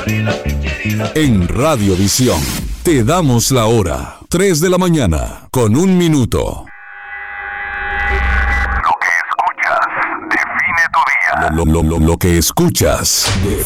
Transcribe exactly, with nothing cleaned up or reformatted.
En Radiovisión, te damos la hora. tres de la mañana, con un minuto. Lo que escuchas define tu día. Lo, lo, lo, lo que escuchas